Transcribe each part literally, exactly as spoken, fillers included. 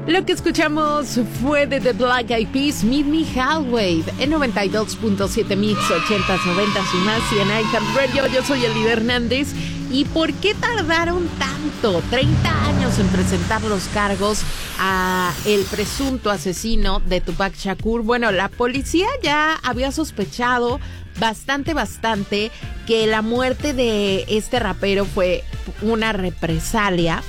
Lo que escuchamos fue de The Black Eyed Peas, Meet Me Halfway, en noventa y dos punto siete Mix, ochentas, noventas y más, y en iHeartRadio. Yo soy Elida Hernández. ¿Y por qué tardaron tanto, treinta años, en presentar los cargos a el presunto asesino de Tupac Shakur? Bueno, la policía ya había sospechado bastante, bastante que la muerte de este rapero fue una represalia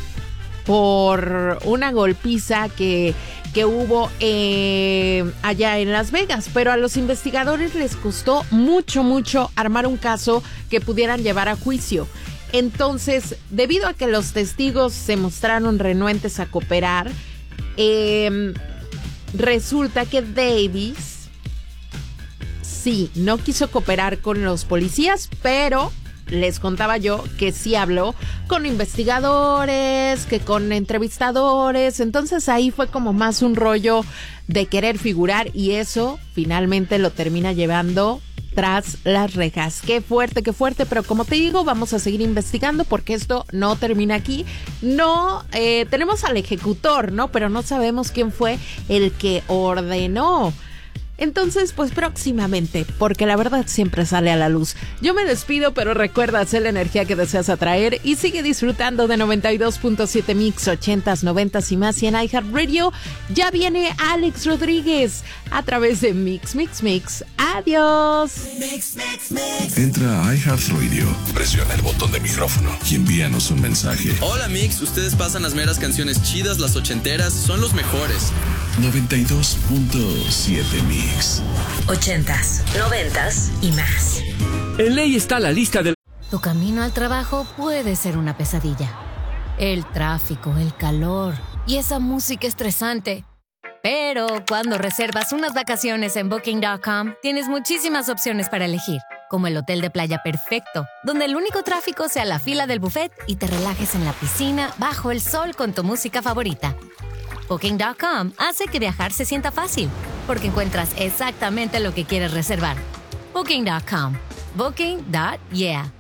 por una golpiza que, que hubo eh, allá en Las Vegas, pero a los investigadores les costó mucho, mucho armar un caso que pudieran llevar a juicio. Entonces, debido a que los testigos se mostraron renuentes a cooperar, eh, resulta que Davis sí, no quiso cooperar con los policías, pero les contaba yo que sí habló con investigadores, que con entrevistadores. Entonces ahí fue como más un rollo de querer figurar, y eso finalmente lo termina llevando tras las rejas. Qué fuerte, qué fuerte, pero como te digo, vamos a seguir investigando porque esto no termina aquí. No, eh, tenemos al ejecutor, ¿no? Pero no sabemos quién fue el que ordenó. Entonces, pues próximamente, porque la verdad siempre sale a la luz. Yo me despido, pero recuerda hacer la energía que deseas atraer y sigue disfrutando de noventa y dos punto siete Mix, ochentas, noventas y más. Y en iHeartRadio ya viene Alex Rodríguez a través de Mix, Mix, Mix. Adiós. Mix, mix, mix. Entra a iHeartRadio, presiona el botón de micrófono y envíanos un mensaje. Hola Mix, ustedes pasan las meras canciones chidas, las ochenteras, son los mejores. noventa y dos punto siete Mix. Ochentas, noventas y más. En ley está la lista de... Tu camino al trabajo puede ser una pesadilla. El tráfico, el calor y esa música estresante. Pero cuando reservas unas vacaciones en Booking punto com, tienes muchísimas opciones para elegir, como el hotel de playa perfecto, donde el único tráfico sea la fila del buffet y te relajes en la piscina bajo el sol con tu música favorita. Booking punto com hace que viajar se sienta fácil, porque encuentras exactamente lo que quieres reservar. Booking punto com. Booking. Yeah.